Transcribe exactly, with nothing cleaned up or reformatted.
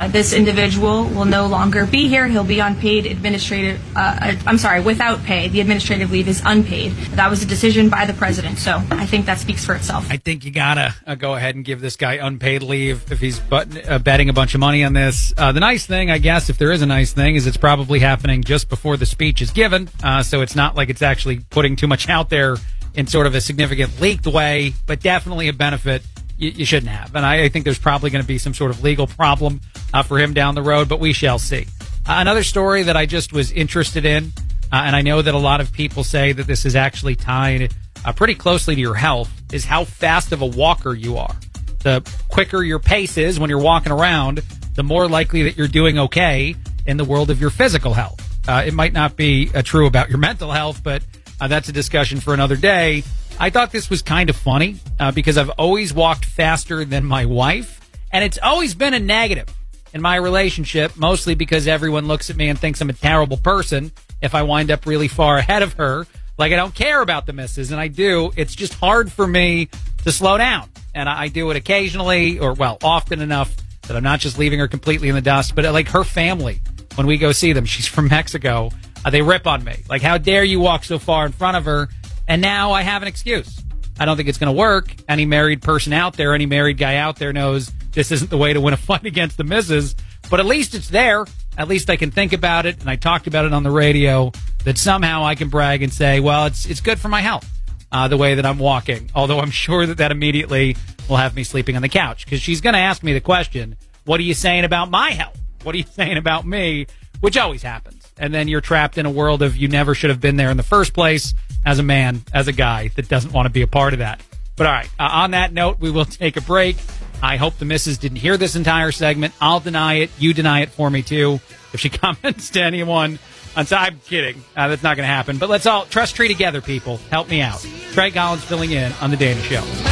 Uh, this individual will no longer be here. He'll be on paid administrative, uh, I'm sorry, without pay. The administrative leave is unpaid. That was a decision by the president, so I think that speaks for itself. I think you gotta uh, go ahead and give this guy unpaid leave if he's but, uh, betting a bunch of money on this. Uh, the nice thing, I guess, if there is a nice thing, is it's probably happening just before the speech is given, uh, so it's not like it's actually putting too much out there in sort of a significant leaked way, but definitely a benefit you, you shouldn't have. And I, I think there's probably going to be some sort of legal problem uh, for him down the road, but we shall see. Uh, another story that I just was interested in, uh, and I know that a lot of people say that this is actually tied uh, pretty closely to your health, is how fast of a walker you are. The quicker your pace is when you're walking around, the more likely that you're doing okay in the world of your physical health. Uh, it might not be uh, true about your mental health, but uh, that's a discussion for another day. I thought this was kind of funny uh, because I've always walked faster than my wife, and it's always been a negative in my relationship, mostly because everyone looks at me and thinks I'm a terrible person if I wind up really far ahead of her. Like, I don't care about the misses, and I do. It's just hard for me to slow down, and I do it occasionally, or, well, often enough that I'm not just leaving her completely in the dust, but, like, her family, when we go see them, she's from Mexico, uh, they rip on me. Like, how dare you walk so far in front of her? And now I have an excuse. I don't think it's going to work. Any married person out there, any married guy out there knows this isn't the way to win a fight against the missus, but at least it's there. At least I can think about it, and I talked about it on the radio, that somehow I can brag and say, well, it's it's good for my health, uh, the way that I'm walking. Although I'm sure that that immediately will have me sleeping on the couch, because she's going to ask me the question, what are you saying about my health? What are you saying about me? Which always happens. And then you're trapped in a world of you never should have been there in the first place as a man, as a guy that doesn't want to be a part of that. But all right, uh, on that note, we will take a break. I hope the missus didn't hear this entire segment. I'll deny it. You deny it for me, too. If she comments to anyone, I'm kidding. Uh, that's not going to happen. But let's all trust tree together, people. Help me out. Trey Collins filling in on The Dana Show.